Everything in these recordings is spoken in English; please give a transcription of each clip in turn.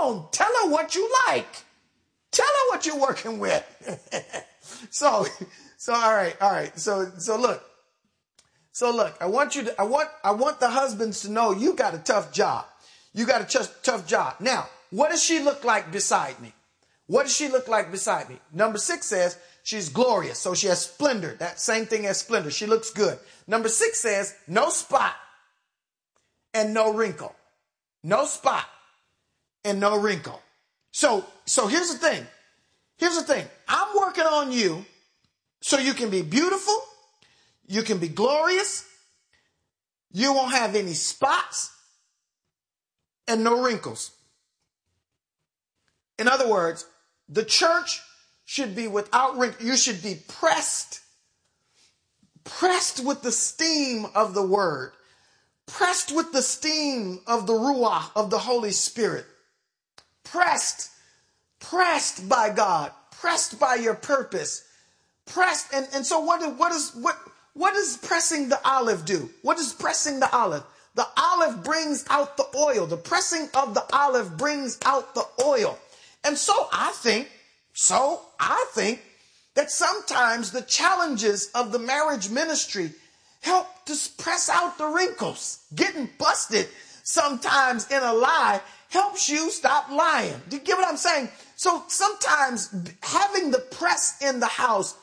on, tell her what you like. Tell her what you're working with. So all right. So look, I want the husbands to know you got a tough job. You got a tough job. Now, what does she look like beside me? What does she look like beside me? Number 6 says she's glorious. So she has splendor. That same thing as splendor. She looks good. Number 6 says no spot and no wrinkle. No spot and no wrinkle. So here's the thing. I'm working on you so you can be beautiful. You can be glorious. You won't have any spots and no wrinkles. In other words, the church should be without wrinkles. You should be pressed with the steam of the word, pressed with the steam of the Ruach of the Holy Spirit, pressed by God, pressed by your purpose, pressed. And so what does pressing the olive do? What is pressing the olive? The olive brings out the oil. The pressing of the olive brings out the oil. And so I think that sometimes the challenges of the marriage ministry help to press out the wrinkles. Getting busted sometimes in a lie helps you stop lying. Do you get what I'm saying? So sometimes having the press in the house,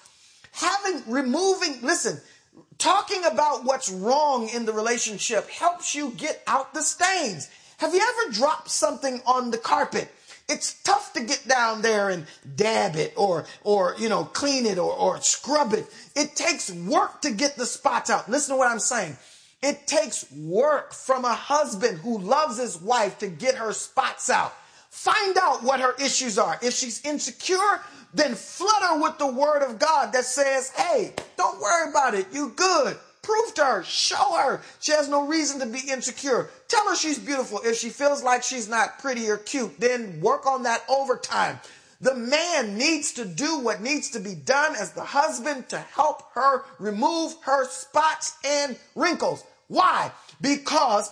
talking about what's wrong in the relationship helps you get out the stains. Have you ever dropped something on the carpet? It's tough to get down there and dab it or clean it or scrub it. It takes work to get the spots out. Listen to what I'm saying. It takes work from a husband who loves his wife to get her spots out. Find out what her issues are. If she's insecure, then flood her with the word of God that says, hey, don't worry about it. You good. Prove to her. Show her. She has no reason to be insecure. Tell her she's beautiful. If she feels like she's not pretty or cute, then work on that overtime. The man needs to do what needs to be done as the husband to help her remove her spots and wrinkles. Why? Because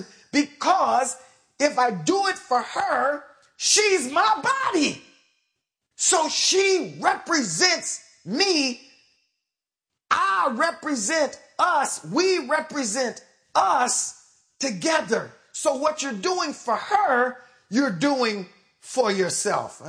if I do it for her, she's my body. So she represents me. I represent us. We represent us together. So what you're doing for her, you're doing for yourself.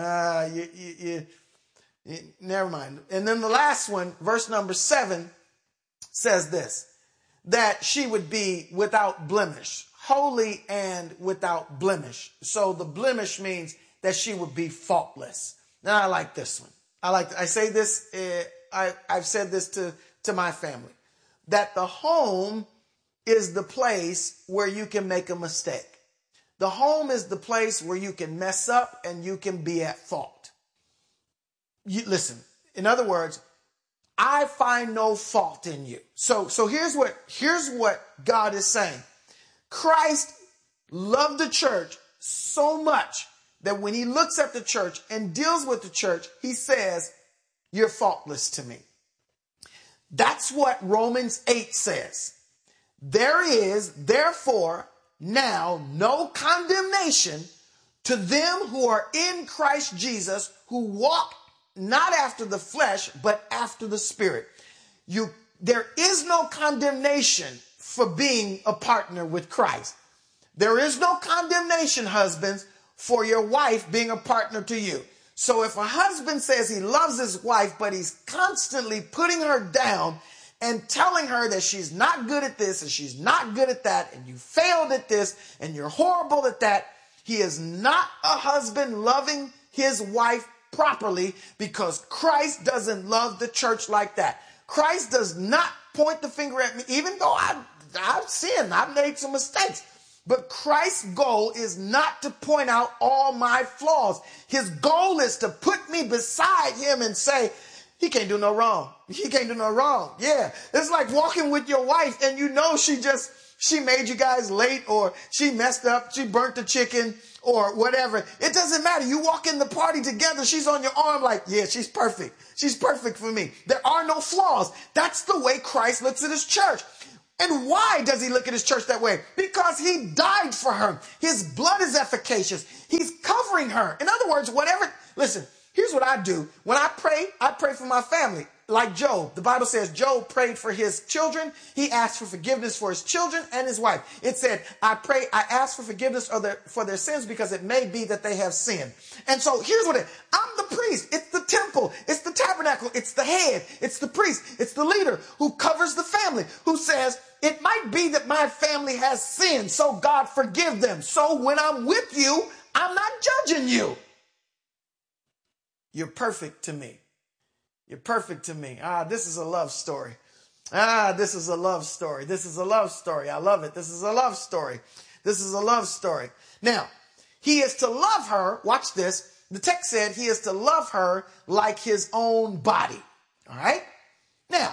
Never mind. And then the last one, verse number 7, says this, that she would be without blemish, holy and without blemish. So the blemish means that she would be faultless. Now I like this one. I say this, I've said this to my family, that the home is the place where you can make a mistake. The home is the place where you can mess up and you can be at fault. Listen, in other words, I find no fault in you. So here's what God is saying. Christ loved the church so much that when he looks at the church and deals with the church, he says, you're faultless to me. That's what Romans 8 says. There is, therefore, now no condemnation to them who are in Christ Jesus, who walk not after the flesh, but after the Spirit. There is no condemnation for being a partner with Christ. There is no condemnation, husbands, for your wife being a partner to you. So if a husband says he loves his wife, but he's constantly putting her down and telling her that she's not good at this and she's not good at that, and you failed at this and you're horrible at that, he is not a husband loving his wife properly, because Christ doesn't love the church like that. Christ does not point the finger at me, even though I've sinned, I've made some mistakes. But Christ's goal is not to point out all my flaws. His goal is to put me beside him and say, he can't do no wrong. He can't do no wrong. Yeah. It's like walking with your wife and you know she made you guys late, or she messed up, she burnt the chicken or whatever. It doesn't matter. You walk in the party together, she's on your arm like, yeah, she's perfect. She's perfect for me. There are no flaws. That's the way Christ looks at his church. And why does he look at his church that way? Because he died for her. His blood is efficacious. He's covered covering her. In other words, whatever, listen, here's what I do. When I pray for my family. Like Job, the Bible says Job prayed for his children. He asked for forgiveness for his children and his wife. It said, I ask for forgiveness for their sins because it may be that they have sinned. And so here's what I'm the priest. It's the temple. It's the tabernacle. It's the head. It's the priest. It's the leader who covers the family, who says, it might be that my family has sinned, so God forgive them. So when I'm with you, I'm not judging you. You're perfect to me. You're perfect to me. This is a love story. This is a love story. This is a love story. I love it. This is a love story. This is a love story. Now, he is to love her. Watch this. The text said he is to love her like his own body. All right. Now,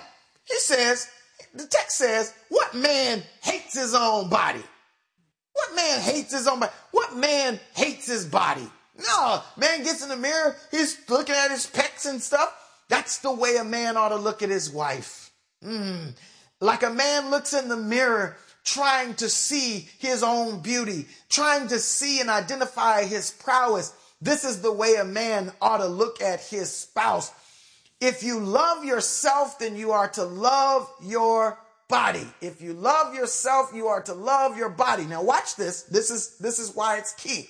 the text says, what man hates his own body? What man hates his own body? What man hates his body? No, man gets in the mirror. He's looking at his pecs and stuff. That's the way a man ought to look at his wife. Like a man looks in the mirror trying to see his own beauty, trying to see and identify his prowess. This is the way a man ought to look at his spouse. If you love yourself, then you are to love your body. If you love yourself, you are to love your body. Now watch this. This is why it's key.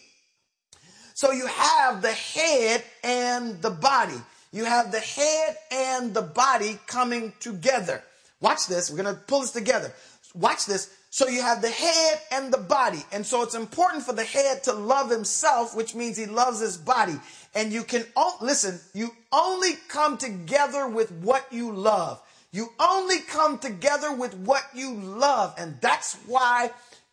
So you have the head and the body. You have the head and the body coming together. Watch this. We're going to pull this together. Watch this. So you have the head and the body. And so it's important for the head to love himself, which means he loves his body. And you can, listen, you only come together with what you love. You only come together with what you love. And that's why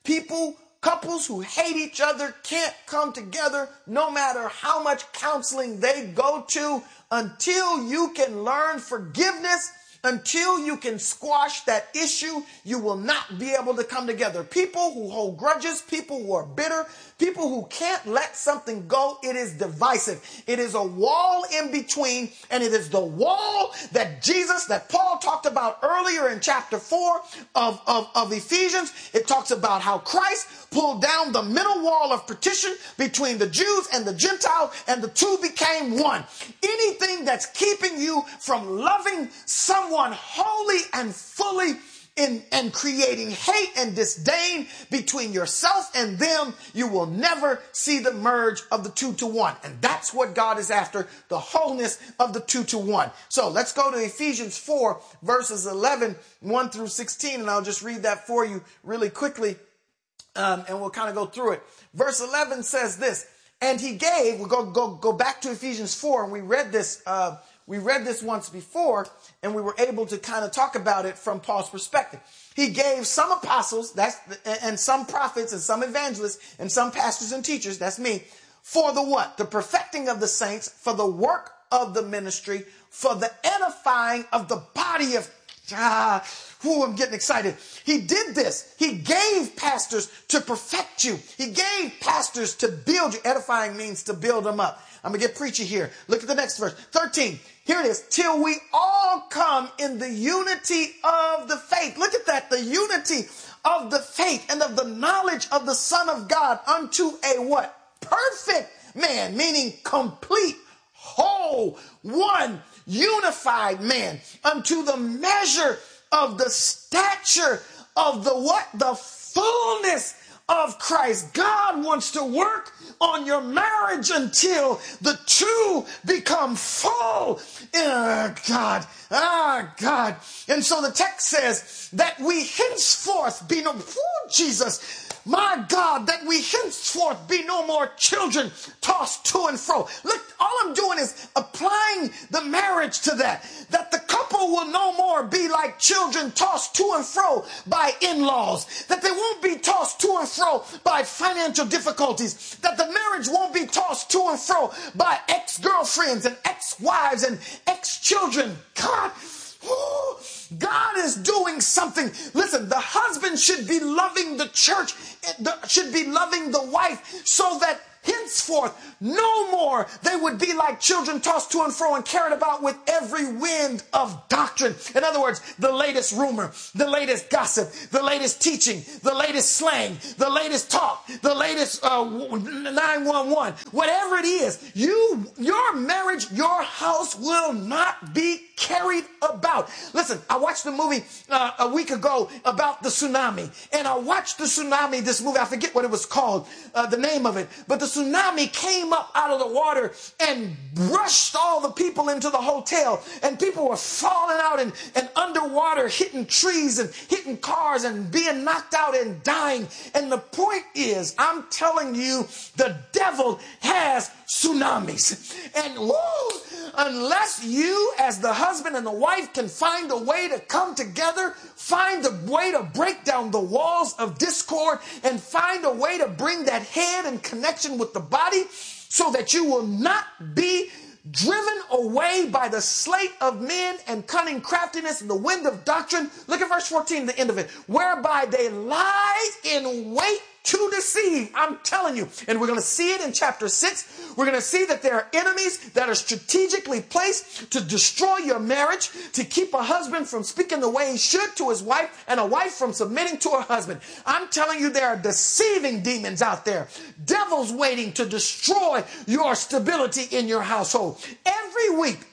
couples who hate each other can't come together no matter how much counseling they go to, until you can learn forgiveness, until you can squash that issue, you will not be able to come together. People who hold grudges, people who are bitter, people who can't let something go, it is divisive. It is a wall in between, and it is the wall that Paul talked about earlier in chapter 4 of Ephesians. It talks about how Christ pulled down the middle wall of partition between the Jews and the Gentiles, and the two became one. Anything that's keeping you from loving someone wholly and fully and creating hate and disdain between yourself and them, you will never see the merge of the two to one. And that's what God is after, the wholeness of the two to one. So let's go to Ephesians 4, verses 11, 1 through 16, and I'll just read that for you really quickly, and we'll kind of go through it. Verse 11 says this, and he gave, we'll go back to Ephesians 4, and we read this once before, and we were able to kind of talk about it from Paul's perspective. He gave some apostles, and some prophets, and some evangelists, and some pastors and teachers, that's me, for the what? The perfecting of the saints, for the work of the ministry, for the edifying of the body of, I'm getting excited. He did this. He gave pastors to perfect you. He gave pastors to build you. Edifying means to build them up. I'm going to get preachy here. Look at the next verse. 13. Here it is. Till we all come in the unity of the faith. Look at that. The unity of the faith and of the knowledge of the Son of God unto a what? Perfect man, meaning complete, whole, one, unified man, unto the measure of the stature of the what? The fullness of Christ. God wants to work on your marriage until the two become full. God. And so the text says that we henceforth be no, Jesus, my God, that we henceforth be no more children tossed to and fro. Look, all I'm doing is applying the marriage to that the couple will no more be like children tossed to and fro by in-laws, that they won't be tossed to and fro by financial difficulties, that the marriage won't be tossed to and fro by ex-girlfriends and ex-wives and ex-children. God is doing something. Listen, the husband should be loving the church, should be loving the wife, so that henceforth no more they would be like children tossed to and fro and carried about with every wind of doctrine. In other words, the latest rumor, the latest gossip, the latest teaching, the latest slang, the latest talk, the latest 911, whatever it is, your marriage, your house will not be carried about. Listen, I watched the movie a week ago about the tsunami, and I watched the tsunami, this movie, I forget what it was called, the name of it, but the tsunami came up out of the water and rushed all the people into the hotel, and people were falling out and underwater, hitting trees and hitting cars and being knocked out and dying. And the point is, I'm telling you, the devil has tsunamis. And unless you as the husband and the wife can find a way to come together, find a way to break down the walls of discord, and find a way to bring that head in connection with the body so that you will not be driven away by the sleight of men and cunning craftiness and the wind of doctrine. Look at verse 14, the end of it. Whereby they lie in wait to deceive. I'm telling you. And we're going to see it in chapter 6. We're going to see that there are enemies that are strategically placed to destroy your marriage, to keep a husband from speaking the way he should to his wife, and a wife from submitting to her husband. I'm telling you, there are deceiving demons out there. Devils waiting to destroy your stability in your household. Every week,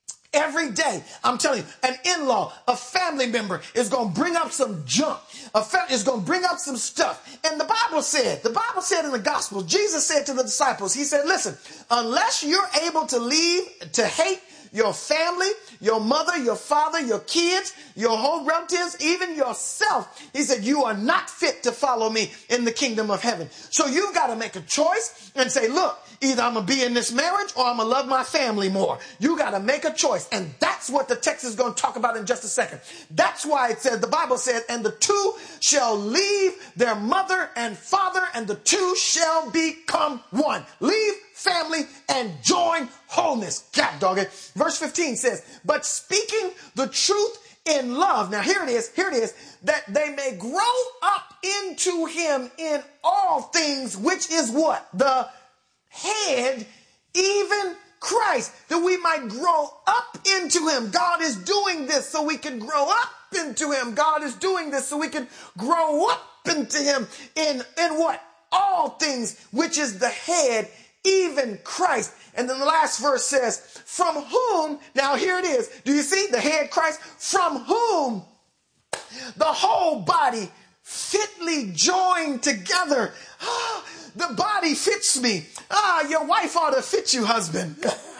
every day, I'm telling you, an in-law, a family member is going to bring up some junk. Is going to bring up some stuff. And the Bible said in the gospel, Jesus said to the disciples, he said, listen, unless you're able to leave, to hate your family, your mother, your father, your kids, your whole relatives, even yourself, he said, you are not fit to follow me in the kingdom of heaven. So you've got to make a choice and say, look, either I'm going to be in this marriage or I'm going to love my family more. You got to make a choice. And that's what the text is going to talk about in just a second. That's why it said, the Bible said, and the two shall leave their mother and father, and the two shall become one. Leave family and join wholeness. God dog it. Verse 15 says, but speaking the truth in love. Now here it is, that they may grow up into him in all things, which is what? The head, even Christ, that we might grow up into him. God is doing this so we can grow up into him. God is doing this so we can grow up into him in what? All things, which is the head, even Christ. And then the last verse says, from whom, now here it is. Do you see the head Christ? From whom the whole body fitly joined together. The body fits me. Your wife ought to fit you, husband.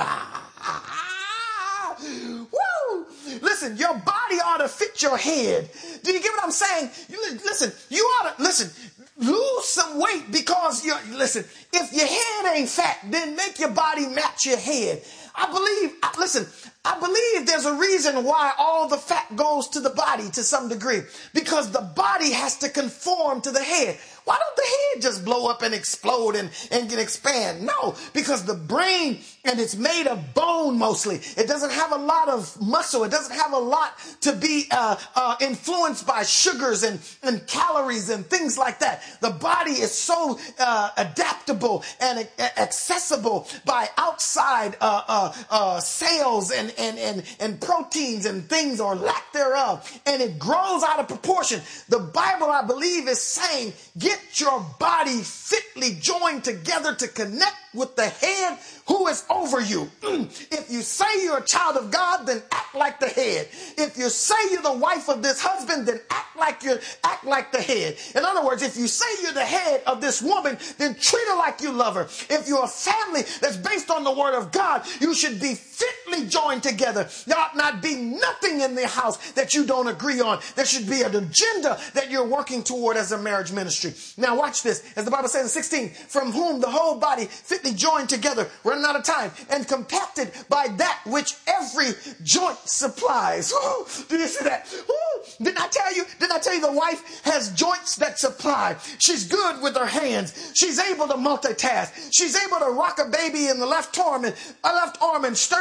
Woo! Listen, your body ought to fit your head. Do you get what I'm saying? Listen, you ought to, lose some weight because if your head ain't fat, then make your body match your head. I believe there's a reason why all the fat goes to the body to some degree, because the body has to conform to the head. Why don't the head just blow up and explode and expand? No, because the brain, and it's made of bone mostly. It doesn't have a lot of muscle. It doesn't have a lot to be influenced by sugars and calories and things like that. The body is so adaptable and accessible by outside cells and proteins and things, or lack thereof. And it grows out of proportion. The Bible, I believe, is saying, get your body fitly joined together to connect with the head who is over you. If you say you're a child of God, then act like the head. If you say you're the wife of this husband, then act like the head. In other words, if you say you're the head of this woman, then treat her like you love her. If you're a family that's based on the word of God, you should be fitly joined together. There ought not be nothing in the house that you don't agree on. There should be an agenda that you're working toward as a marriage ministry. Now watch this. As the Bible says in 16, from whom the whole body fitly joined together, running out of time, and compacted by that which every joint supplies. Ooh, did you see that? Ooh, didn't I tell you the wife has joints that supply? She's good with her hands. She's able to multitask. She's able to rock a baby in the left arm and stir the rice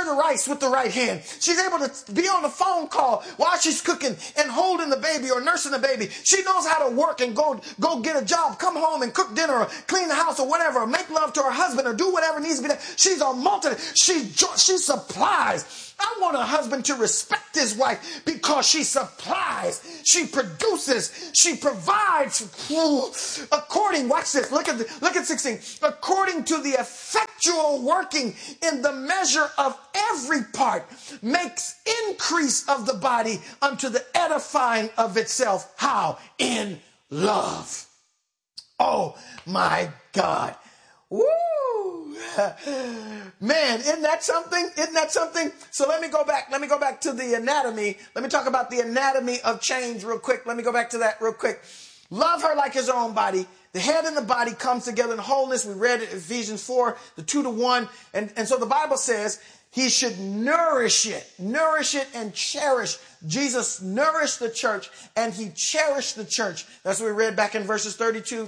rice with the right hand. She's able to be on the phone call while she's cooking and holding the baby or nursing the baby. She knows how to work and go get a job, come home and cook dinner or clean the house or whatever, or make love to her husband or do whatever needs to be done. She's a multi. She supplies. I want a husband to respect his wife because she supplies, she produces, she provides according, watch this, look at 16, according to the effectual working in the measure of every part, makes increase of the body unto the edifying of itself. How? In love. Oh my God. Woo! Man, isn't that something? Isn't that something? So let me go back to the anatomy. Let me talk about the anatomy of change real quick. Let me go back to that real quick. Love her like his own body. The head and the body comes together in wholeness. We read it in Ephesians 4, the 2-to-1. And so the Bible says he should nourish it and cherish. Jesus nourished the church and he cherished the church. That's what we read back in verses 20 to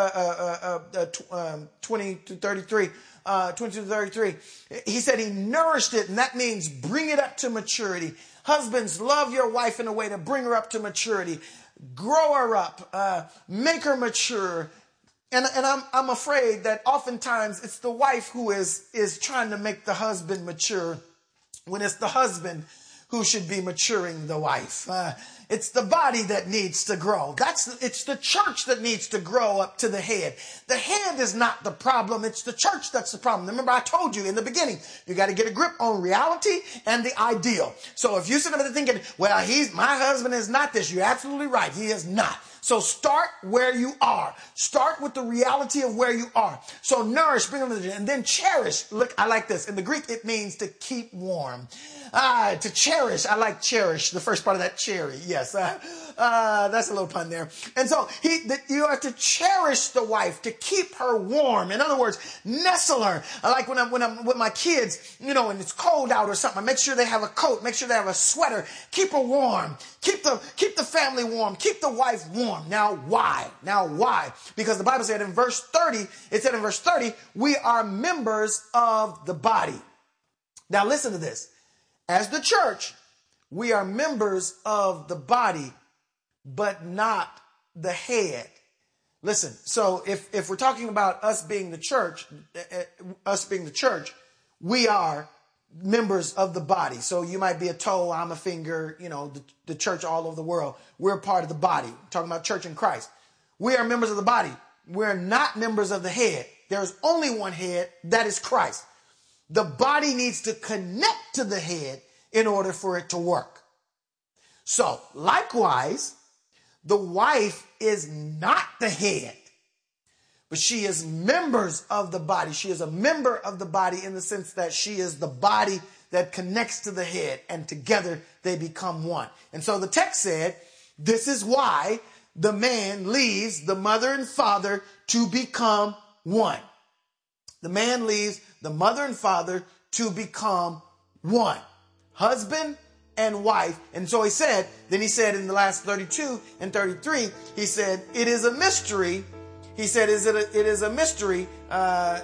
33. 22 to 33. He said he nourished it, and that means bring it up to maturity. Husbands, love your wife in a way to bring her up to maturity. Grow her up, make her mature. And I'm afraid that oftentimes it's the wife who is trying to make the husband mature when it's the husband who should be maturing the wife. It's the body that needs to grow. It's the church that needs to grow up to the head. The head is not the problem. It's the church that's the problem. Remember, I told you in the beginning, you got to get a grip on reality and the ideal. So if you sit there thinking, well, my husband is not this, you're absolutely right. He is not. So start where you are. Start with the reality of where you are. So nourish, bring them to the, and then cherish. Look, I like this. In the Greek, it means to keep warm. To cherish. I like cherish, the first part of that cherry. Yes. That's a little pun there. And so you have to cherish the wife, to keep her warm. In other words, nestle her. I like when I'm with my kids, and it's cold out or something, I make sure they have a coat, make sure they have a sweater, keep her warm, keep the family warm, keep the wife warm. Now why? Because the Bible said in verse 30, we are members of the body. Now listen to this. As the church, we are members of the body, but not the head. Listen, so if we're talking about us being the church, we are members of the body. So you might be a toe, I'm a finger, the church all over the world. We're part of the body. We're talking about church in Christ. We are members of the body. We're not members of the head. There's only one head, that is Christ. The body needs to connect to the head in order for it to work. So likewise, the wife is not the head, but she is members of the body. She is a member of the body in the sense that she is the body that connects to the head, and together they become one. And so the text said, this is why the man leaves the mother and father to become one. The man leaves the mother and father to become one. Husband and wife. And so he said in the last 32 and 33, he said, it is a mystery. He said, it is a mystery. Let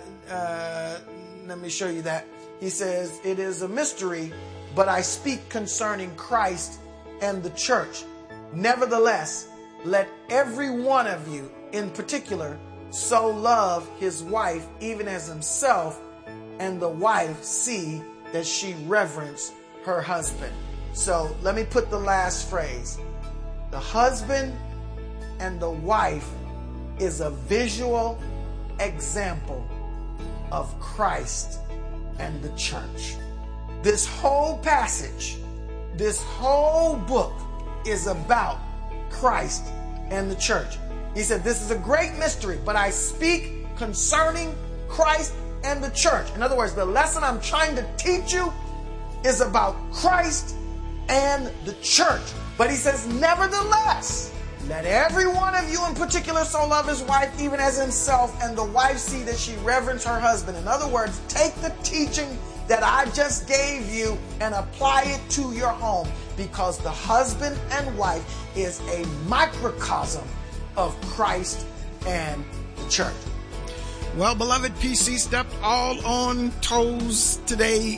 me show you that. He says, it is a mystery, but I speak concerning Christ and the church. Nevertheless, let every one of you in particular so love his wife even as himself, and the wife see that she reverence her husband. So let me put the last phrase. The husband and the wife is a visual example of Christ and the church. This whole passage, this whole book is about Christ and the church. He said, this is a great mystery, but I speak concerning Christ and the church. In other words, the lesson I'm trying to teach you is about Christ and the church. But he says, nevertheless, let every one of you in particular so love his wife even as himself, and the wife see that she reverence her husband. In other words, take the teaching that I just gave you and apply it to your home, because the husband and wife is a microcosm of Christ and the church. Well, beloved, PC stepped all on toes today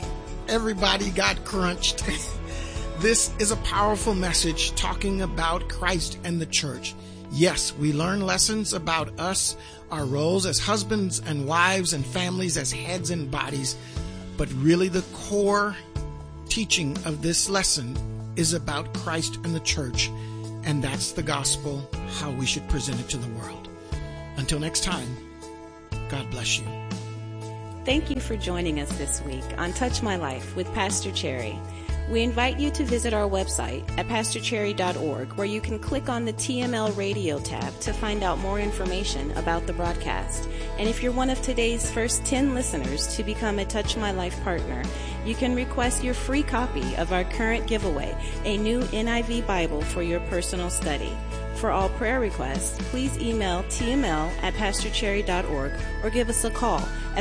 everybody got crunched. This is a powerful message talking about Christ and the church. Yes, we learn lessons about us, our roles as husbands and wives and families, as heads and bodies. But really the core teaching of this lesson is about Christ and the church. And that's the gospel, how we should present it to the world. Until next time, God bless you. Thank you for joining us this week on Touch My Life with Pastor Cherry. We invite you to visit our website at pastorcherry.org, where you can click on the TML Radio tab to find out more information about the broadcast. And if you're one of today's first 10 listeners to become a Touch My Life partner, you can request your free copy of our current giveaway, a new NIV Bible for your personal study. For all prayer requests, please email tml@pastorcherry.org or give us a call at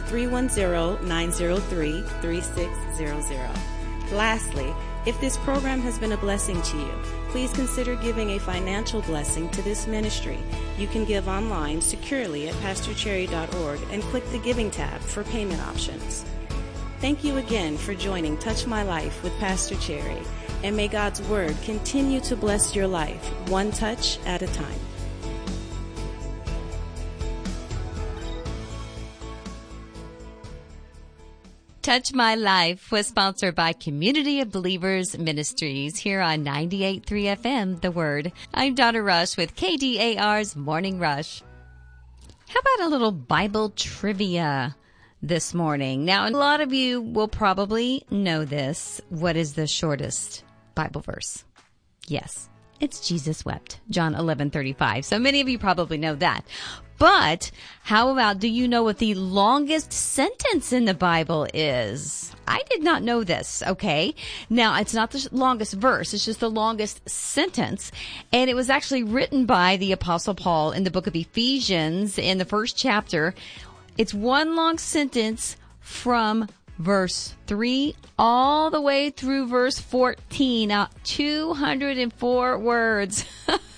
310-903-3600. Lastly, if this program has been a blessing to you, please consider giving a financial blessing to this ministry. You can give online securely at pastorcherry.org and click the Giving tab for payment options. Thank you again for joining Touch My Life with Pastor Cherry, and may God's Word continue to bless your life, one touch at a time. Touch My Life was sponsored by Community of Believers Ministries here on 98.3 FM, The Word. I'm Donna Rush with KDAR's Morning Rush. How about a little Bible trivia this morning? Now, a lot of you will probably know this. What is the shortest Bible verse? Yes, it's Jesus wept, John 11:35. So many of you probably know that. But how about, do you know what the longest sentence in the Bible is? I did not know this, okay? Now, it's not the longest verse. It's just the longest sentence. And it was actually written by the Apostle Paul in the book of Ephesians in the first chapter. It's one long sentence from verse 3 all the way through verse 14. Now, 204 words.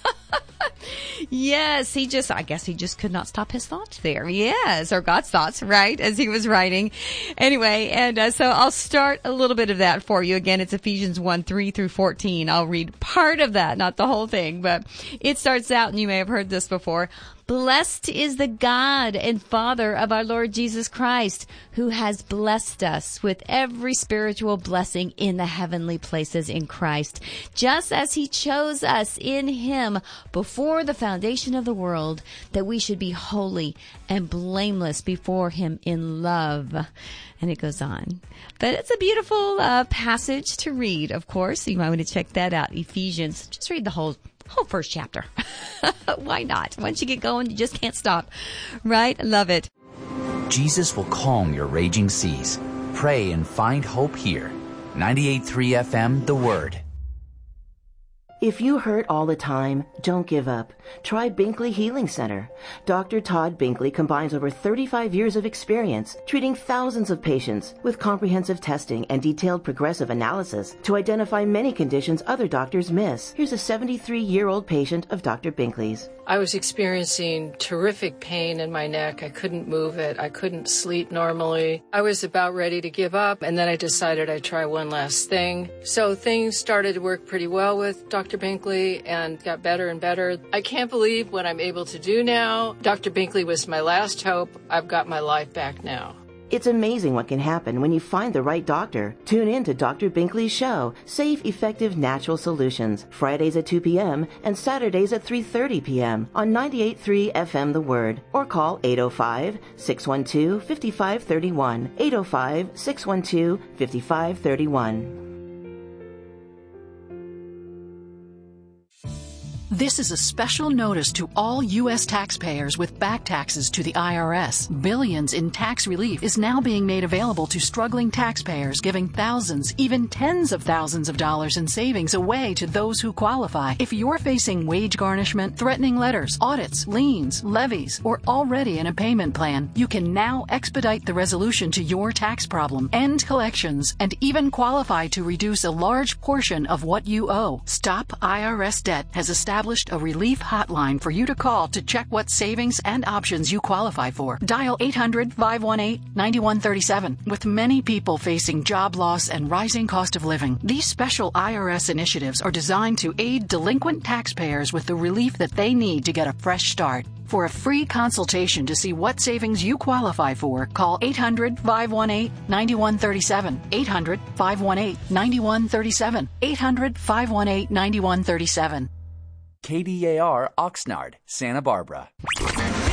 Yes, I guess he just could not stop his thoughts there. Yes, or God's thoughts, right, as he was writing. Anyway, and so I'll start a little bit of that for you. Again, it's Ephesians 1:3 through 14. I'll read part of that, not the whole thing, but it starts out, and you may have heard this before. Blessed is the God and Father of our Lord Jesus Christ, who has blessed us with every spiritual blessing in the heavenly places in Christ, just as he chose us in him before the foundation of the world, that we should be holy and blameless before him in love. And it goes on. But it's a beautiful passage to read, of course. You might want to check that out. Ephesians. Just read the whole first chapter. Why not? Once you get going, you just can't stop. Right? Love it. Jesus will calm your raging seas. Pray and find hope here. 98.3 FM, The Word. If you hurt all the time, don't give up. Try Binkley Healing Center. Dr. Todd Binkley combines over 35 years of experience treating thousands of patients with comprehensive testing and detailed progressive analysis to identify many conditions other doctors miss. Here's a 73-year-old patient of Dr. Binkley's. I was experiencing terrific pain in my neck. I couldn't move it. I couldn't sleep normally. I was about ready to give up, and then I decided I'd try one last thing. So things started to work pretty well with Dr. Binkley and got better and better. I can't believe what I'm able to do now. Dr. Binkley was my last hope. I've got my life back now. It's amazing what can happen when you find the right doctor. Tune in to Dr. Binkley's show, Safe, Effective, Natural Solutions, Fridays at 2 p.m. and Saturdays at 3:30 p.m. on 98.3 FM The Word, or call 805-612-5531, 805-612-5531. This is a special notice to all U.S. taxpayers with back taxes to the IRS. Billions in tax relief is now being made available to struggling taxpayers, giving thousands, even tens of thousands of dollars in savings away to those who qualify. If you're facing wage garnishment, threatening letters, audits, liens, levies, or already in a payment plan, you can now expedite the resolution to your tax problem, end collections, and even qualify to reduce a large portion of what you owe. Stop IRS Debt has established established a relief hotline for you to call to check what savings and options you qualify for. Dial 800-518-9137. With many people facing job loss and rising cost of living, these special IRS initiatives are designed to aid delinquent taxpayers with the relief that they need to get a fresh start. For a free consultation to see what savings you qualify for, call 800-518-9137. 800-518-9137. 800-518-9137. KDAR Oxnard, Santa Barbara. Good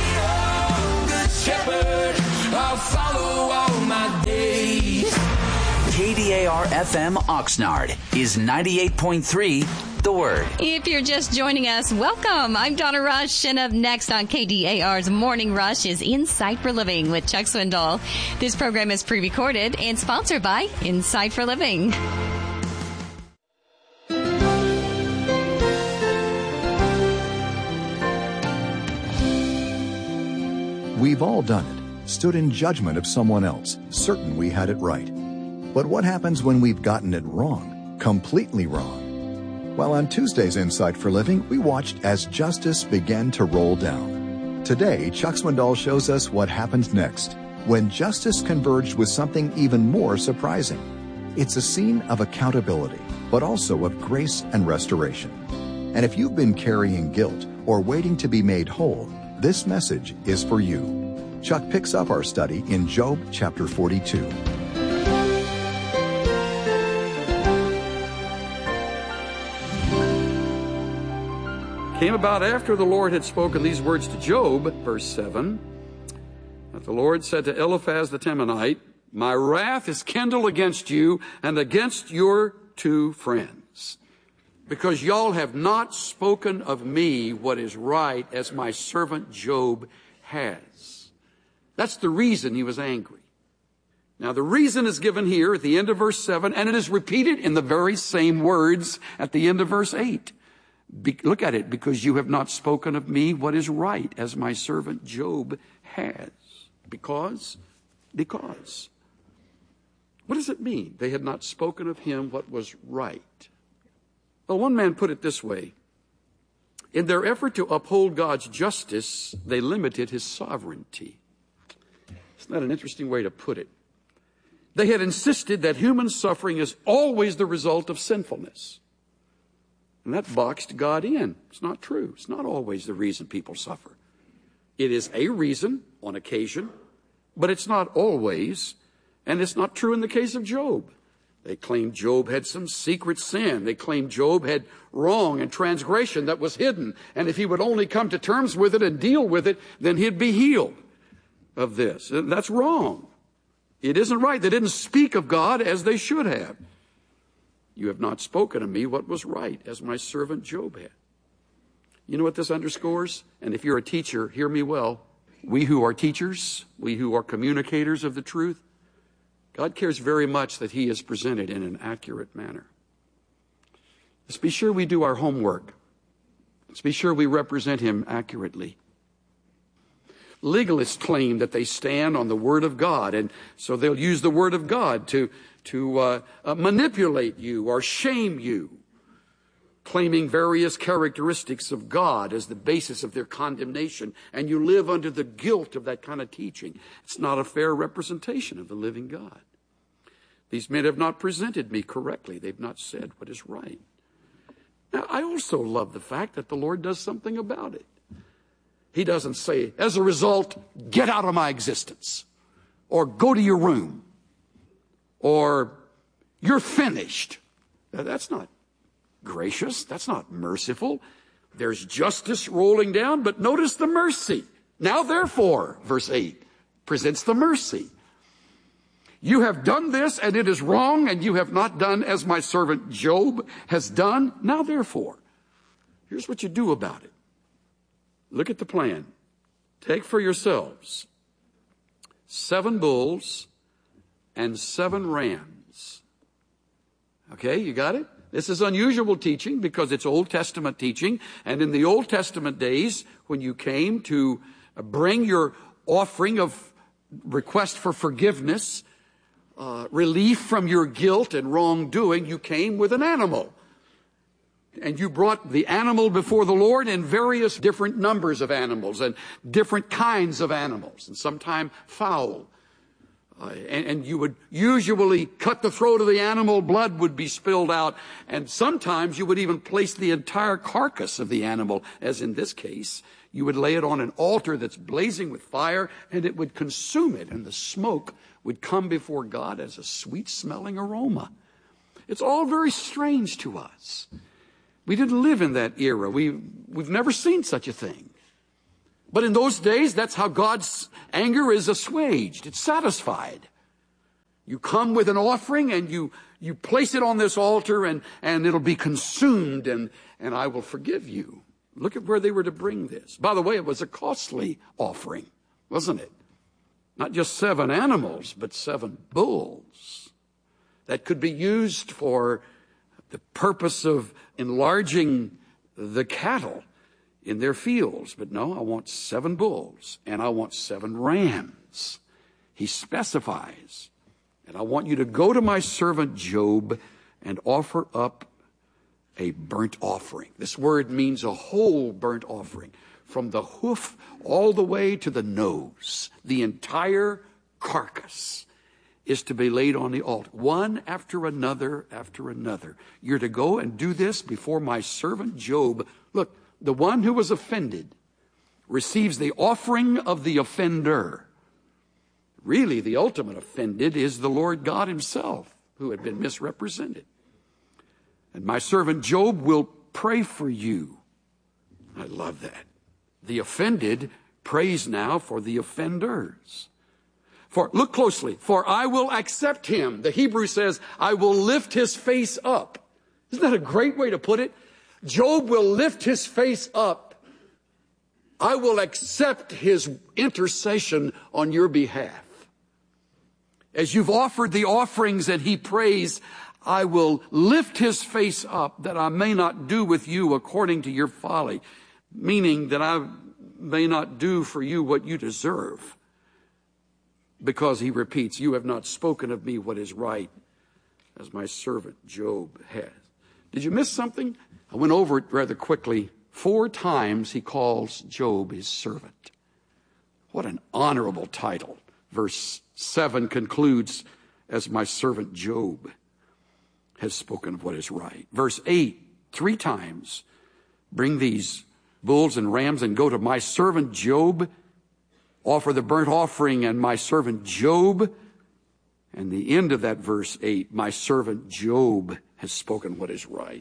shepherd, I'll follow all my days. KDAR FM Oxnard is 98.3 The Word. If you're just joining us, welcome. I'm Donna Rush, and up next on KDAR's Morning Rush is Insight for Living with Chuck Swindoll. This program is pre-recorded and sponsored by Insight for Living. We've all done it, stood in judgment of someone else, certain we had it right. But what happens when we've gotten it wrong, completely wrong? Well, on Tuesday's Insight for Living, we watched as justice began to roll down. Today, Chuck Swindoll shows us what happened next, when justice converged with something even more surprising. It's a scene of accountability, but also of grace and restoration. And if you've been carrying guilt or waiting to be made whole, this message is for you. Chuck picks up our study in Job chapter 42. Came about after the Lord had spoken these words to Job, verse 7, that the Lord said to Eliphaz the Temanite, my wrath is kindled against you and against your two friends, because y'all have not spoken of me what is right as my servant Job has. That's the reason he was angry. Now the reason is given here at the end of verse 7, and it is repeated in the very same words at the end of verse 8. Look at it, because you have not spoken of me what is right as my servant Job has. Because. What does it mean? They had not spoken of him what was right. Well, one man put it this way. In their effort to uphold God's justice, they limited his sovereignty. Isn't that an interesting way to put it? They had insisted that human suffering is always the result of sinfulness. And that boxed God in. It's not true. It's not always the reason people suffer. It is a reason on occasion, but it's not always, and it's not true in the case of Job. They claimed Job had some secret sin. They claimed Job had wrong and transgression that was hidden. And if he would only come to terms with it and deal with it, then he'd be healed of this. And that's wrong. It isn't right. They didn't speak of God as they should have. You have not spoken of me what was right, as my servant Job had. You know what this underscores? And if you're a teacher, hear me well. We who are teachers, we who are communicators of the truth, God cares very much that he is presented in an accurate manner. Let's be sure we do our homework. Let's be sure we represent him accurately. Legalists claim that they stand on the Word of God, and so they'll use the Word of God to manipulate you or shame you, claiming various characteristics of God as the basis of their condemnation, and you live under the guilt of that kind of teaching. It's not a fair representation of the living God. These men have not presented me correctly. They've not said what is right. Now, I also love the fact that the Lord does something about it. He doesn't say, as a result, get out of my existence, or go to your room, or you're finished. That's not gracious. That's not merciful. There's justice rolling down, but notice the mercy. Now, therefore, verse 8 presents the mercy. You have done this, and it is wrong, and you have not done as my servant Job has done. Now, therefore, here's what you do about it. Look at the plan. Take for yourselves 7 bulls and 7 rams. Okay, you got it? This is unusual teaching because it's Old Testament teaching. And in the Old Testament days, when you came to bring your offering of request for forgiveness, relief from your guilt and wrongdoing, you came with an animal. And you brought the animal before the Lord and various different numbers of animals and different kinds of animals, and sometimes fowl. And you would usually cut the throat of the animal, blood would be spilled out, and sometimes you would even place the entire carcass of the animal, as in this case. You would lay it on an altar that's blazing with fire, and it would consume it, and the smoke would come before God as a sweet-smelling aroma. It's all very strange to us. We didn't live in that era. We've never seen such a thing. But in those days, that's how God's anger is assuaged. It's satisfied. You come with an offering and you place it on this altar and it'll be consumed and I will forgive you. Look at where they were to bring this. By the way, it was a costly offering, wasn't it? Not just 7 animals, but 7 bulls that could be used for the purpose of enlarging the cattle in their fields. But no, I want 7 bulls and I want 7 rams. He specifies. And I want you to go to my servant Job and offer up a burnt offering. This word means a whole burnt offering, from the hoof all the way to the nose. The entire carcass is to be laid on the altar, one after another after another. You're to go and do this before my servant Job. Look, the one who was offended receives the offering of the offender. Really, the ultimate offended is the Lord God himself, who had been misrepresented. And my servant Job will pray for you. I love that. The offended prays now for the offenders. For, look closely, for I will accept him. The Hebrew says, I will lift his face up. Isn't that a great way to put it? Job will lift his face up. I will accept his intercession on your behalf. As you've offered the offerings that he prays, I will lift his face up that I may not do with you according to your folly. Meaning that I may not do for you what you deserve. Because he repeats, you have not spoken of me what is right, as my servant Job has. Did you miss something? I went over it rather quickly. 4 times he calls Job his servant. What an honorable title. Verse 7 concludes, as my servant Job has spoken of what is right. Verse 8, 3 times, bring these bulls and rams and go to my servant Job, offer the burnt offering, and my servant Job. And the end of that verse 8, my servant Job has spoken what is right.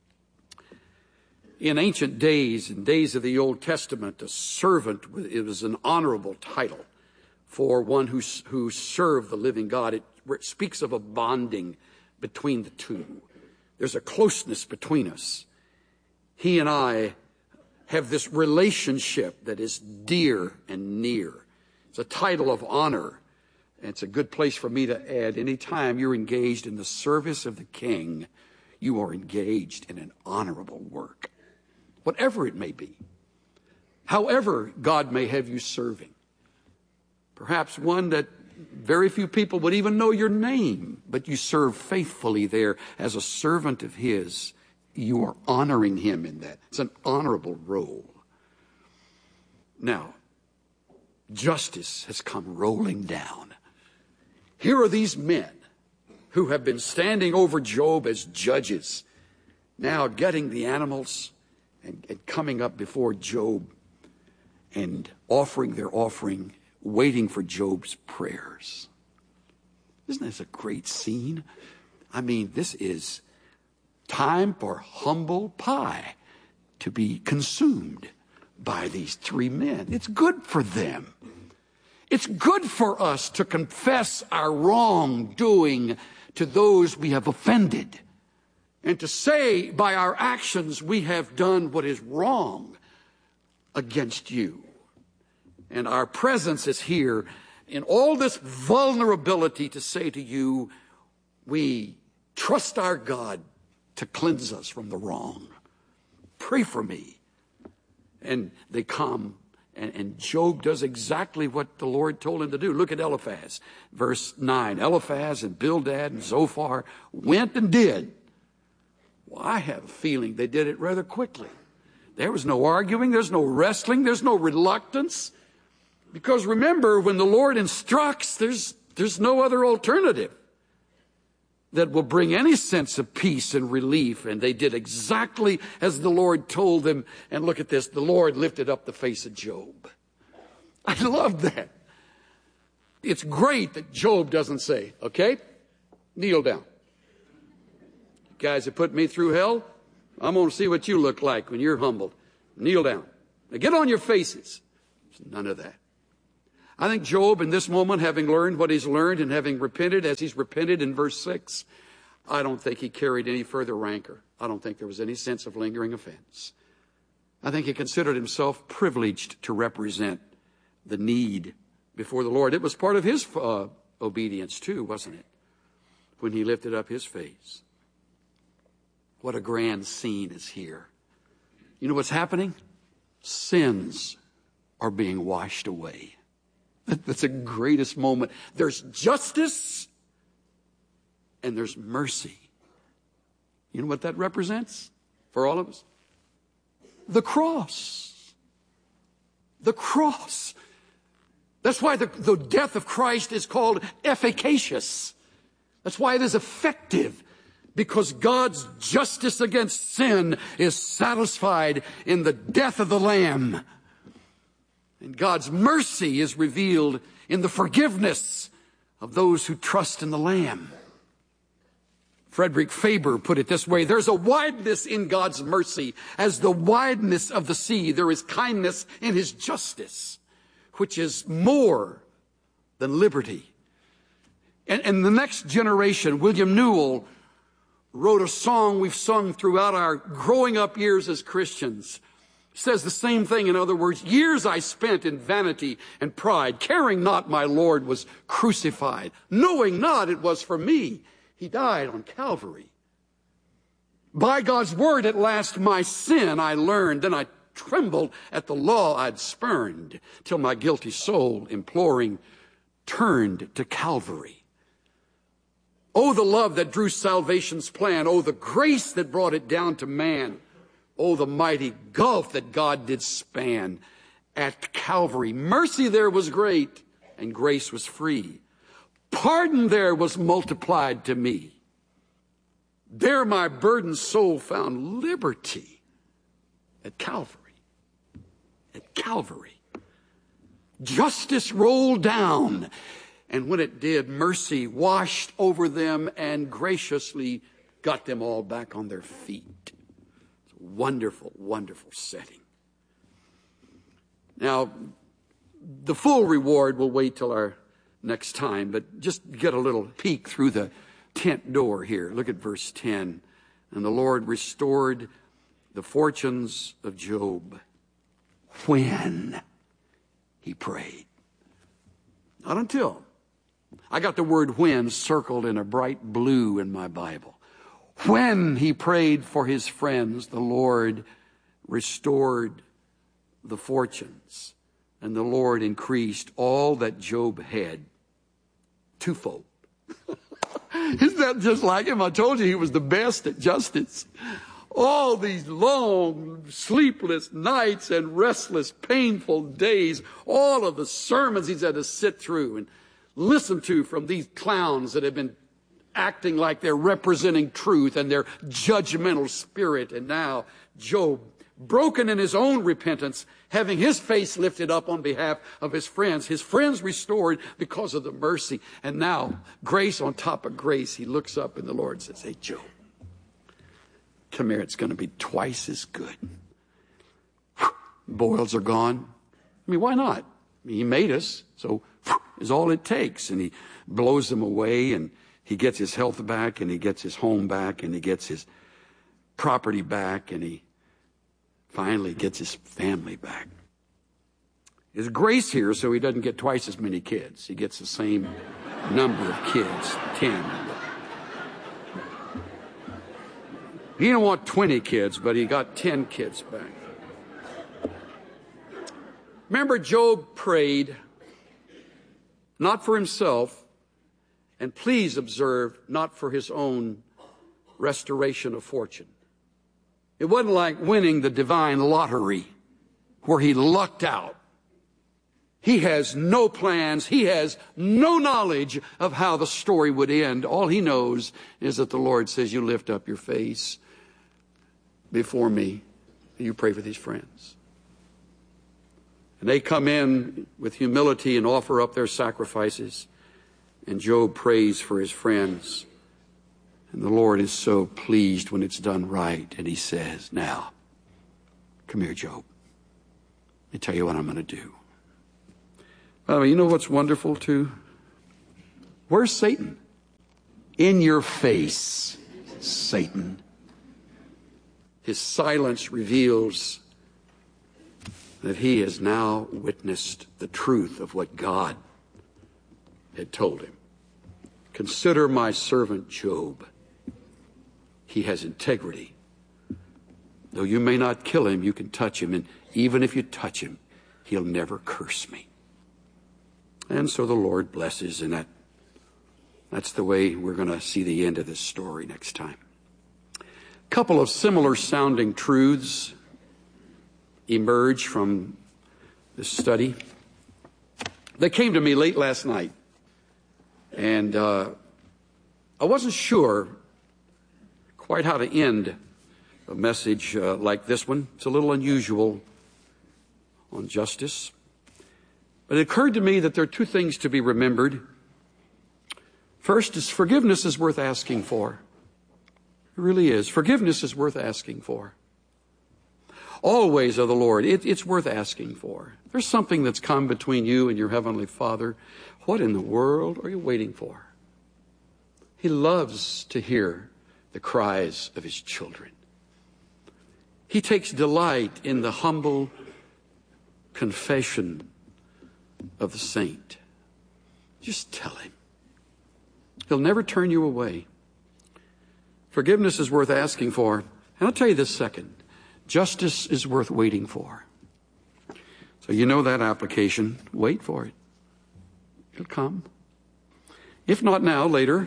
In ancient days, in days of the Old Testament, a servant, it was an honorable title for one who served the living God. It speaks of a bonding between the two. There's a closeness between us. He and I have this relationship that is dear and near. It's a title of honor. And it's a good place for me to add, anytime you're engaged in the service of the King, you are engaged in an honorable work. Whatever it may be. However God may have you serving. Perhaps one that very few people would even know your name, but you serve faithfully there as a servant of his. You are honoring him in that. It's an honorable role. Now, justice has come rolling down. Here are these men who have been standing over Job as judges, now getting the animals and coming up before Job and offering their offering, waiting for Job's prayers. Isn't this a great scene? I mean, this is time for humble pie to be consumed by these 3 men. It's good for them. It's good for us to confess our wrongdoing to those we have offended and to say by our actions we have done what is wrong against you. And our presence is here in all this vulnerability to say to you, we trust our God to cleanse us from the wrong. Pray for me. And they come, and Job does exactly what the Lord told him to do. Look at Eliphaz, verse 9. Eliphaz and Bildad and Zophar went and did Well, I have a feeling they did it rather quickly. There was no arguing, there's no wrestling, there's no reluctance. Because remember, when the Lord instructs, there's no other alternative that will bring any sense of peace and relief. And they did exactly as the Lord told them. And look at this, the Lord lifted up the face of Job. I love that. It's great that Job doesn't say, okay, kneel down. You guys have put me through hell. I'm going to see what you look like when you're humbled. Kneel down. Now get on your faces. There's none of that. I think Job in this moment, having learned what he's learned and having repented as he's repented in verse 6, I don't think he carried any further rancor. I don't think there was any sense of lingering offense. I think he considered himself privileged to represent the need before the Lord. It was part of his obedience too, wasn't it? When he lifted up his face. What a grand scene is here. You know what's happening? Sins are being washed away. That's the greatest moment. There's justice and there's mercy. You know what that represents for all of us? The cross. The cross. That's why the death of Christ is called efficacious. That's why it is effective. Because God's justice against sin is satisfied in the death of the Lamb. And God's mercy is revealed in the forgiveness of those who trust in the Lamb. Frederick Faber put it this way: there's a wideness in God's mercy. As the wideness of the sea, there is kindness in his justice, which is more than liberty. And the next generation, William Newell, wrote a song we've sung throughout our growing up years as Christians. Says the same thing. In other words, years I spent in vanity and pride, caring not my Lord was crucified, knowing not it was for me he died on Calvary. By God's word at last my sin I learned, then I trembled at the law I'd spurned, till my guilty soul, imploring, turned to Calvary. Oh, the love that drew salvation's plan. Oh, the grace that brought it down to man. Oh, the mighty gulf that God did span at Calvary. Mercy there was great, and grace was free. Pardon there was multiplied to me. There my burdened soul found liberty at Calvary. At Calvary. Justice rolled down. And when it did, mercy washed over them and graciously got them all back on their feet. It's a wonderful, wonderful setting. Now, the full reward will wait till our next time, but just get a little peek through the tent door here. Look at verse 10. And the Lord restored the fortunes of Job when he prayed. Not until. I got the word when circled in a bright blue in my Bible. When he prayed for his friends, the Lord restored the fortunes, and the Lord increased all that Job had twofold. Isn't that just like him? I told you he was the best at justice. All these long, sleepless nights and restless, painful days, all of the sermons he's had to sit through and listen to from these clowns that have been acting like they're representing truth and their judgmental spirit. And now Job, broken in his own repentance, having his face lifted up on behalf of his friends restored because of the mercy. And now grace on top of grace. He looks up and the Lord says, hey, Job, come here. It's going to be twice as good. Boils are gone. I mean, why not? I mean, he made us, so is all it takes. And he blows them away, and he gets his health back, and he gets his home back, and he gets his property back, and he finally gets his family back. There's grace here, so he doesn't get twice as many kids. He gets the same number of kids, 10. He didn't want 20 kids, but he got 10 kids back. Remember, Job prayed not for himself, and please observe, not for his own restoration of fortune. It wasn't like winning the divine lottery where he lucked out. He has no plans. He has no knowledge of how the story would end. All he knows is that the Lord says, you lift up your face before me and you pray for these friends. And they come in with humility and offer up their sacrifices. And Job prays for his friends. And the Lord is so pleased when it's done right. And he says, now, come here, Job. Let me tell you what I'm going to do. By the way, you know what's wonderful too? Where's Satan? In your face, Satan. His silence reveals that he has now witnessed the truth of what God had told him. Consider my servant Job. He has integrity. Though you may not kill him, you can touch him. And even if you touch him, he'll never curse me. And so the Lord blesses, and that's the way we're going to see the end of this story next time. A couple of similar sounding truths emerge from this study. They came to me late last night, and I wasn't sure quite how to end a message like this one. It's a little unusual on justice. But it occurred to me that there are two things to be remembered. First is forgiveness is worth asking for. It really is. Forgiveness is worth asking for. Always of the Lord, it's worth asking for. There's something that's come between you and your Heavenly Father. What in the world are you waiting for? He loves to hear the cries of his children. He takes delight in the humble confession of the saint. Just tell him. He'll never turn you away. Forgiveness is worth asking for. And I'll tell you this second. Justice is worth waiting for. So you know that application. Wait for it. It'll come. If not now, later.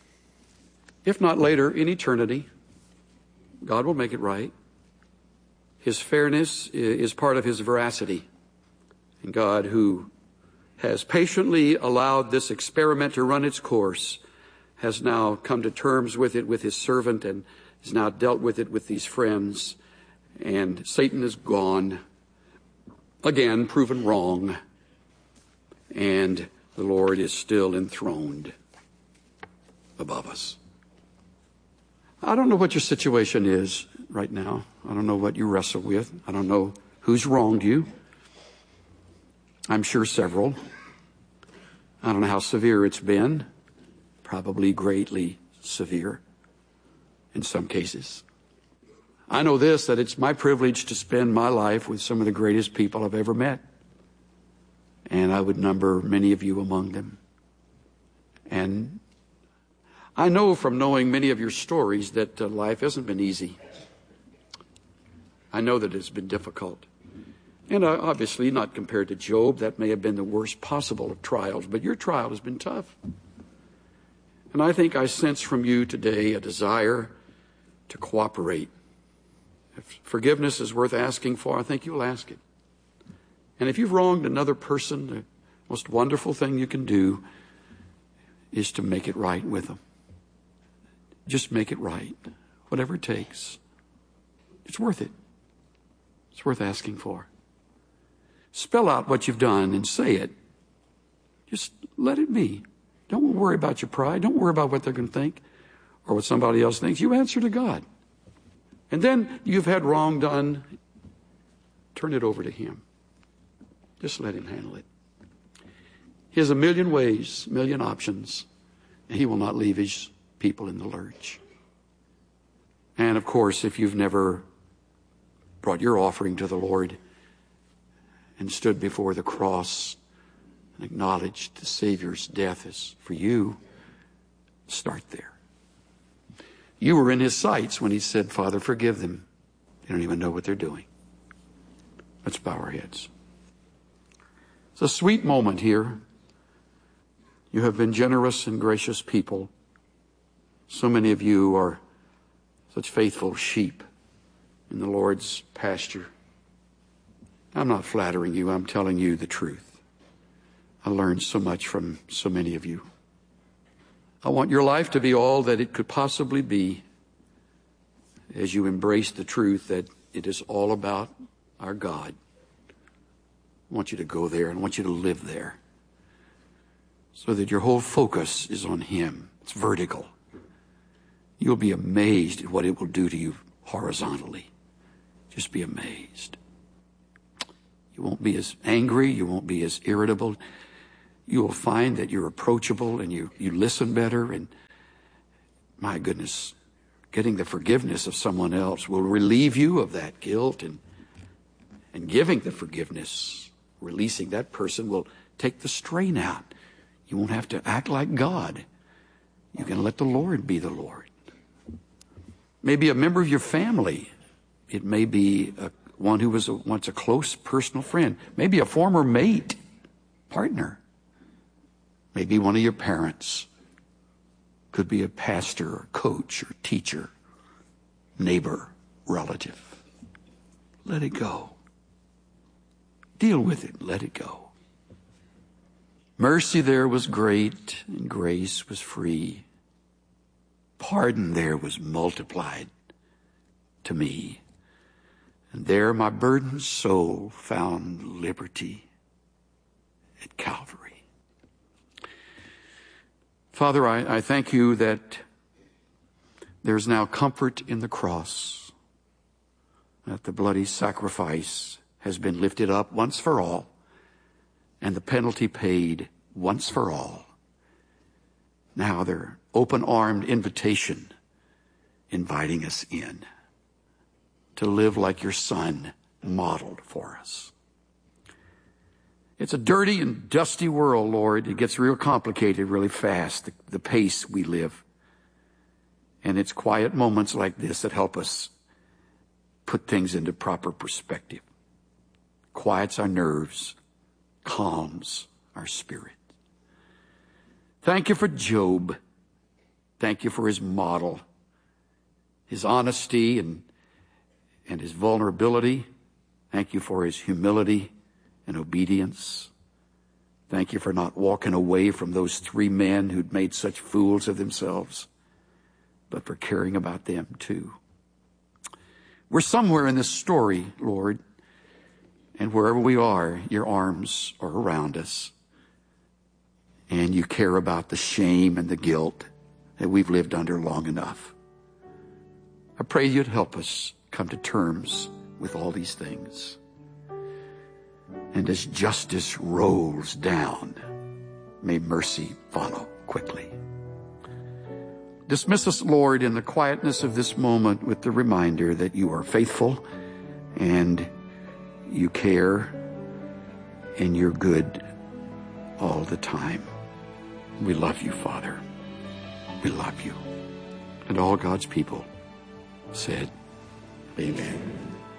If not later, in eternity, God will make it right. His fairness is part of his veracity. And God, who has patiently allowed this experiment to run its course, has now come to terms with it with his servant and has now dealt with it with these friends. And Satan is gone, again proven wrong, and the Lord is still enthroned above us. I don't know what your situation is right now. I don't know what you wrestle with. I don't know who's wronged you. I'm sure several. I don't know how severe it's been. Probably greatly severe in some cases. I know this, that it's my privilege to spend my life with some of the greatest people I've ever met. And I would number many of you among them. And I know from knowing many of your stories that life hasn't been easy. I know that it's been difficult. And obviously not compared to Job. That may have been the worst possible of trials, but your trial has been tough. And I think I sense from you today a desire to cooperate. If forgiveness is worth asking for, I think you'll ask it. And if you've wronged another person, the most wonderful thing you can do is to make it right with them. Just make it right, whatever it takes. It's worth it. It's worth asking for. Spell out what you've done and say it. Just let it be. Don't worry about your pride. Don't worry about what they're going to think or what somebody else thinks. You answer to God. And then you've had wrong done. Turn it over to him. Just let him handle it. He has a million ways, a million options, and he will not leave his people in the lurch. And of course, if you've never brought your offering to the Lord and stood before the cross and acknowledged the Savior's death is for you, start there. You were in his sights when he said, Father, forgive them. They don't even know what they're doing. Let's bow our heads. It's a sweet moment here. You have been generous and gracious people. So many of you are such faithful sheep in the Lord's pasture. I'm not flattering you. I'm telling you the truth. I learned so much from so many of you. I want your life to be all that it could possibly be as you embrace the truth that it is all about our God. I want you to go there and I want you to live there so that your whole focus is on Him. It's vertical. You'll be amazed at what it will do to you horizontally. Just be amazed. You won't be as angry. You won't be as irritable. You will find that you're approachable and you listen better. And my goodness, getting the forgiveness of someone else will relieve you of that guilt, and giving the forgiveness, releasing that person, will take the strain out. You won't have to act like God. You can let the Lord be the Lord. Maybe a member of your family. It may be one who was once a close personal friend. Maybe a former mate, partner. Maybe one of your parents. Could be a pastor or coach or teacher, neighbor, relative. Let it go. Deal with it. Let it go. Mercy there was great and grace was free. Pardon there was multiplied to me. And there my burdened soul found liberty at Calvary. Father, I thank you that there's now comfort in the cross, that the bloody sacrifice has been lifted up once for all, and the penalty paid once for all. Now their open-armed invitation inviting us in to live like your Son modeled for us. It's a dirty and dusty world, Lord. It gets real complicated really fast, the pace we live. And it's quiet moments like this that help us put things into proper perspective. Quiets our nerves, calms our spirit. Thank you for Job. Thank you for his model, his honesty and his vulnerability. Thank you for his humility and obedience. Thank you for not walking away from those three men who'd made such fools of themselves, but for caring about them too. We're somewhere in this story, Lord, and wherever we are, your arms are around us, and you care about the shame and the guilt that we've lived under long enough. I pray you'd help us come to terms with all these things. And as justice rolls down, may mercy follow quickly. Dismiss us, Lord, in the quietness of this moment with the reminder that you are faithful and you care and you're good all the time. We love you, Father. We love you. And all God's people said, amen.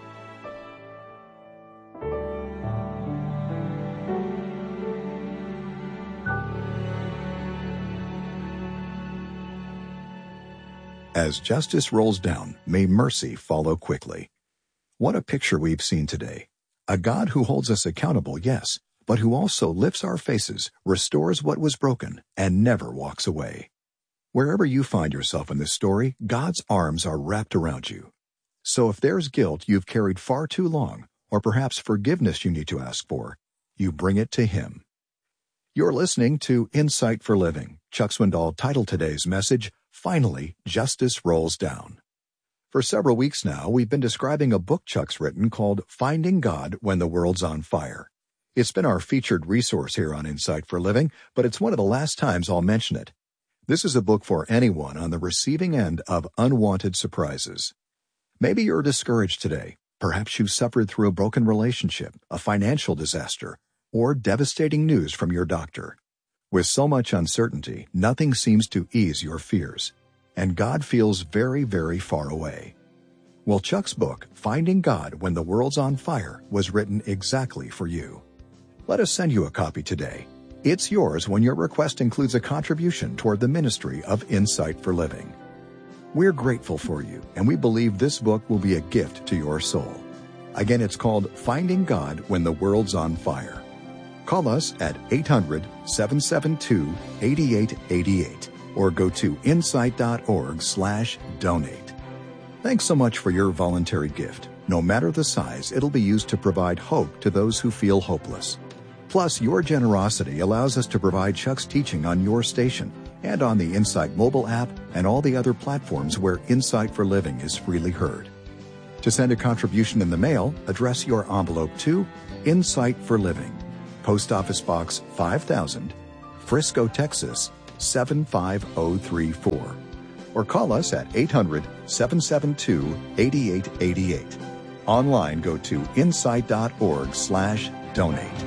As justice rolls down, may mercy follow quickly. What a picture we've seen today. A God who holds us accountable, yes, but who also lifts our faces, restores what was broken, and never walks away. Wherever you find yourself in this story, God's arms are wrapped around you. So if there's guilt you've carried far too long, or perhaps forgiveness you need to ask for, you bring it to Him. You're listening to Insight for Living. Chuck Swindoll titled today's message, Finally, Justice Rolls Down. For several weeks now, we've been describing a book Chuck's written called Finding God When the World's on Fire. It's been our featured resource here on Insight for Living, but it's one of the last times I'll mention it. This is a book for anyone on the receiving end of unwanted surprises. Maybe you're discouraged today. Perhaps you've suffered through a broken relationship, a financial disaster, or devastating news from your doctor. With so much uncertainty, nothing seems to ease your fears, and God feels very, very far away. Well, Chuck's book, Finding God When the World's on Fire, was written exactly for you. Let us send you a copy today. It's yours when your request includes a contribution toward the ministry of Insight for Living. We're grateful for you, and we believe this book will be a gift to your soul. Again, it's called Finding God When the World's on Fire. Call us at 800-772-8888 or go to insight.org/donate. Thanks so much for your voluntary gift. No matter the size, it'll be used to provide hope to those who feel hopeless. Plus, your generosity allows us to provide Chuck's teaching on your station and on the Insight mobile app and all the other platforms where Insight for Living is freely heard. To send a contribution in the mail, address your envelope to Insight for Living, Post Office Box 5000, Frisco, Texas 75034. Or call us at 800-772-8888. Online, go to insight.org/donate.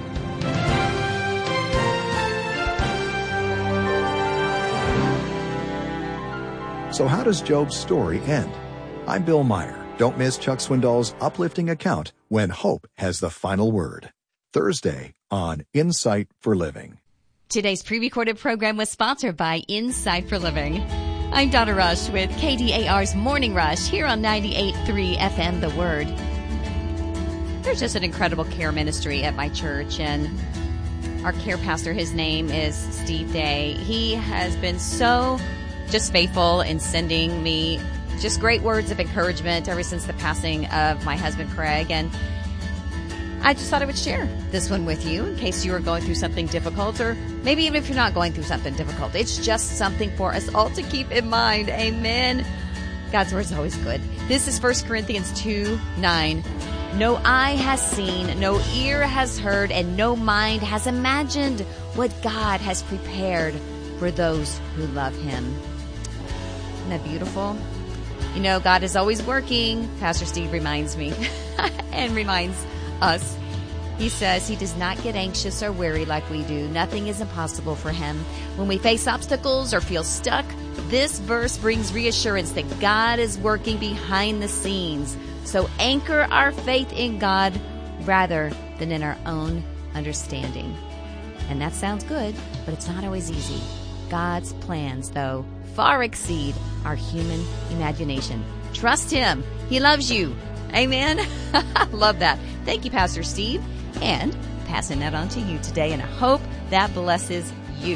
So how does Job's story end? I'm Bill Meyer. Don't miss Chuck Swindoll's uplifting account when hope has the final word. Thursday on Insight for Living. Today's pre-recorded program was sponsored by Insight for Living. I'm Donna Rush with KDAR's Morning Rush here on 98.3 FM The Word. There's just an incredible care ministry at my church, and our care pastor, his name is Steve Day. He has been so just faithful in sending me just great words of encouragement ever since the passing of my husband, Craig. And I just thought I would share this one with you in case you are going through something difficult, or maybe even if you're not going through something difficult. It's just something for us all to keep in mind. Amen. God's word is always good. This is 1 Corinthians 2:9. No eye has seen, no ear has heard, and no mind has imagined what God has prepared for those who love him. Isn't that beautiful? You know, God is always working, Pastor Steve reminds me, and reminds us. He says he does not get anxious or weary like we do. Nothing is impossible for him. When we face obstacles or feel stuck, this verse brings reassurance that God is working behind the scenes. So anchor our faith in God rather than in our own understanding. And that sounds good, but it's not always easy. God's plans, though, far exceed our human imagination. Trust him. He loves you. Amen. Love that. Thank you, Pastor Steve. And passing that on to you today, and I hope that blesses you.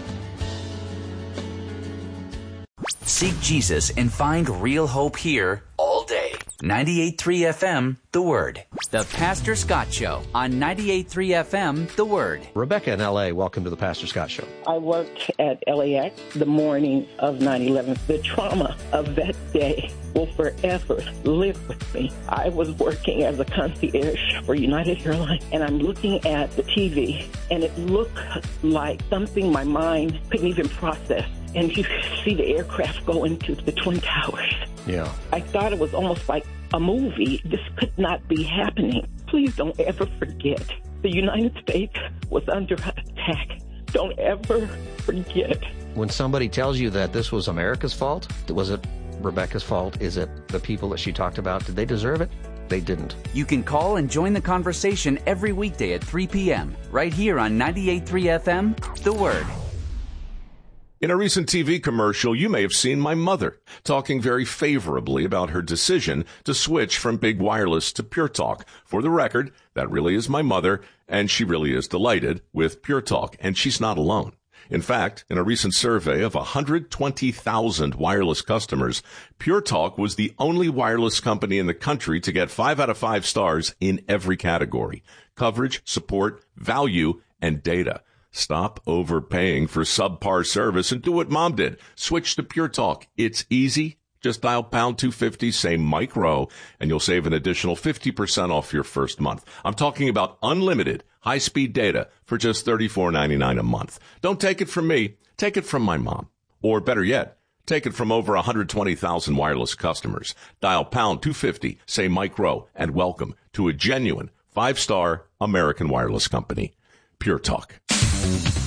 Seek Jesus and find real hope here all day. 98.3 FM, The Word. The Pastor Scott Show on 98.3 FM, The Word. Rebecca in L.A., welcome to the Pastor Scott Show. I worked at LAX the morning of 9/11. The trauma of that day will forever live with me. I was working as a concierge for United Airlines, and I'm looking at the TV, and it looked like something my mind couldn't even process. And you see the aircraft go into the Twin Towers. Yeah. I thought it was almost like a movie. This could not be happening. Please don't ever forget. The United States was under attack. Don't ever forget. When somebody tells you that this was America's fault, was it Rebecca's fault? Is it the people that she talked about? Did they deserve it? They didn't. You can call and join the conversation every weekday at 3 p.m. right here on 98.3 FM, The Word. In a recent TV commercial, you may have seen my mother talking very favorably about her decision to switch from big wireless to Pure Talk. For the record, that really is my mother, and she really is delighted with Pure Talk, and she's not alone. In fact, in a recent survey of 120,000 wireless customers, Pure Talk was the only wireless company in the country to get 5 out of 5 stars in every category: coverage, support, value, and data. Stop overpaying for subpar service and do what Mom did. Switch to Pure Talk. It's easy. Just dial pound 250, say Mike Rowe, and you'll save an additional 50% off your first month. I'm talking about unlimited high-speed data for just $34.99 a month. Don't take it from me. Take it from my mom. Or better yet, take it from over 120,000 wireless customers. Dial pound 250, say Mike Rowe, and welcome to a genuine 5-star American wireless company. Pure Talk.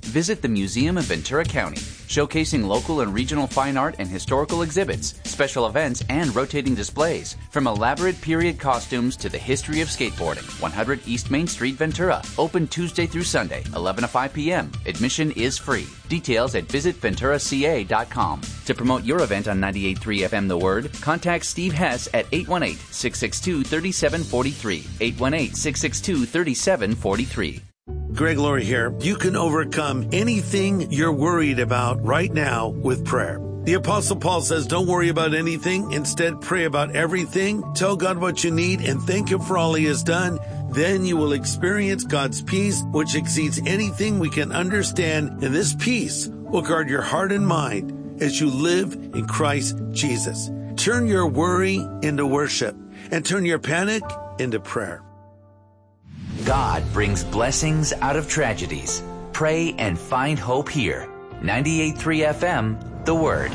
Visit the Museum of Ventura County, showcasing local and regional fine art and historical exhibits, special events, and rotating displays. From elaborate period costumes to the history of skateboarding. 100 East Main Street, Ventura. Open Tuesday through Sunday, 11 to 5 p.m. Admission is free. Details at visitventuraca.com. To promote your event on 98.3 FM The Word, contact Steve Hess at 818-662-3743. 818-662-3743. Greg Laurie here. You can overcome anything you're worried about right now with prayer. The Apostle Paul says, don't worry about anything. Instead, pray about everything. Tell God what you need and thank Him for all He has done. Then you will experience God's peace, which exceeds anything we can understand. And this peace will guard your heart and mind as you live in Christ Jesus. Turn your worry into worship and turn your panic into prayer. God brings blessings out of tragedies. Pray and find hope here. 98.3 FM, The Word.